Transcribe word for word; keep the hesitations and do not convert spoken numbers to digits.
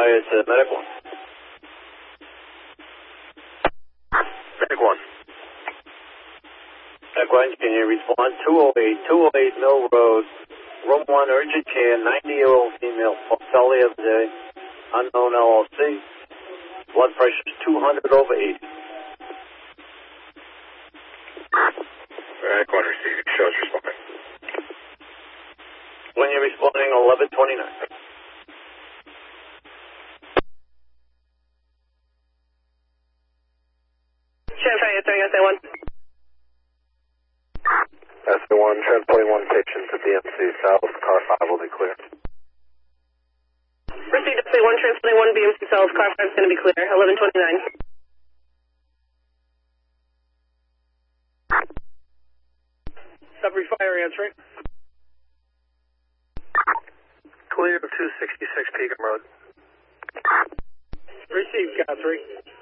it's uh, Medic one. Medic one. Medic one, can you respond? two oh eight, two oh eight Mill Road, room one, urgent care, ninety-year-old female, Celly of the unknown L L C. Blood pressure is two hundred over eighty. Medic one receiving, shows responding. When you're responding, eleven twenty-nine. Transporting S A one. S A one, transporting one patient to D M C South, car five will be clear. Received S A one, transporting one B M C South, car five is going to be clear, eleven twenty-nine. Sudbury Fire answering. Clear of two sixty-six Pekin Road. Received, Guthrie.